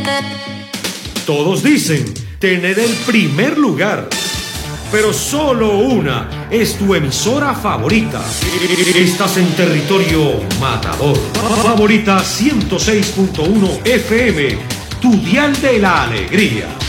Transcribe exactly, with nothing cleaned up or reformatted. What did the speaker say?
Todos dicen tener el primer lugar, pero solo una es tu emisora favorita. Estás en territorio matador. Favorita ciento seis punto uno F M, tu dial de la alegría.